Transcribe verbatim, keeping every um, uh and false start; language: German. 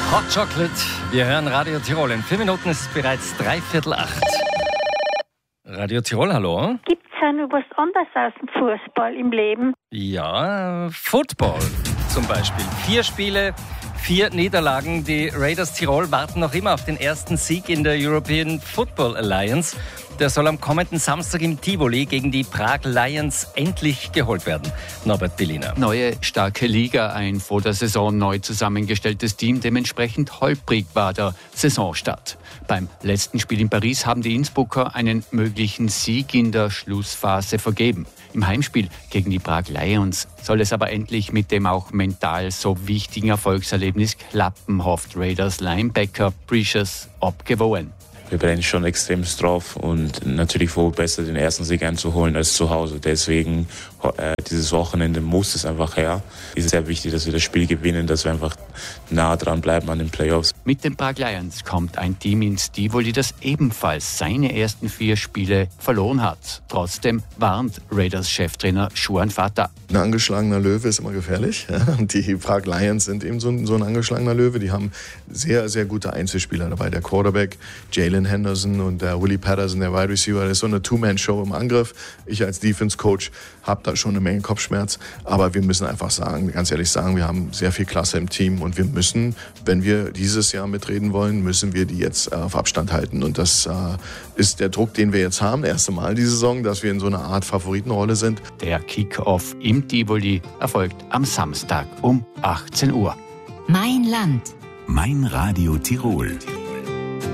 Hot Chocolate. Wir hören Radio Tirol. In vier Minuten ist es bereits dreiviertel acht. Radio Tirol, hallo? Gibt es auch noch was anderes als dem Fußball im Leben? Ja, Football zum Beispiel. Vier Spiele, vier Niederlagen. Die Raiders Tirol warten noch immer auf den ersten Sieg in der European Football Alliance. Der soll am kommenden Samstag im Tivoli gegen die Prag Lions endlich geholt werden. Norbert Billiner. Neue, starke Liga, ein vor der Saison neu zusammengestelltes Team. Dementsprechend holprig war der Saisonstart. Beim letzten Spiel in Paris haben die Innsbrucker einen möglichen Sieg in der Schlussphase vergeben. Im Heimspiel gegen die Prag Lions soll es aber endlich mit dem auch mental so wichtigen Erfolgserlebnis klappen, hofft Raiders Linebacker Precious Obgewohen. Wir brennen schon extrem drauf und natürlich wohl besser den ersten Sieg einzuholen als zu Hause. Deswegen äh, dieses Wochenende muss es einfach her. Es ist sehr wichtig, dass wir das Spiel gewinnen, dass wir einfach nah dran bleiben an den Playoffs. Mit den Prag Lions kommt ein Team ins Tivoli, das ebenfalls seine ersten vier Spiele verloren hat. Trotzdem warnt Raiders Cheftrainer Schuan Fatah. Ein angeschlagener Löwe ist immer gefährlich. Ja? Und die Prag Lions sind eben so ein, so ein angeschlagener Löwe. Die haben sehr, sehr gute Einzelspieler dabei. Der Quarterback, Jalen Henderson und der Willie Patterson, der Wide Receiver. Das ist so eine Two-Man-Show im Angriff. Ich als Defense-Coach habe da schon eine Menge Kopfschmerz. Aber wir müssen einfach sagen, ganz ehrlich sagen, wir haben sehr viel Klasse im Team. Und wir müssen, wenn wir dieses Jahr mitreden wollen, müssen wir die jetzt äh, auf Abstand halten. Und das äh, ist der Druck, den wir jetzt haben. Das erste Mal diese Saison, dass wir in so einer Art Favoritenrolle sind. Der Kick-Off im Tivoli erfolgt am Samstag um achtzehn Uhr. Mein Land. Mein Radio Tirol.